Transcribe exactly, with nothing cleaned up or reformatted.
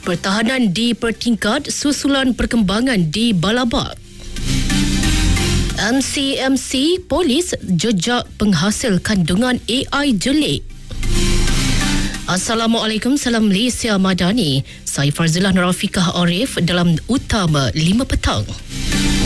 Pertahanan dipertingkat susulan perkembangan di Balabak. M C M C Polis jejak penghasil kandungan A I jelik. Assalamualaikum, salam Malaysia Madani. Saya Farzilah Rafiqah Arif dalam Utama lima petang.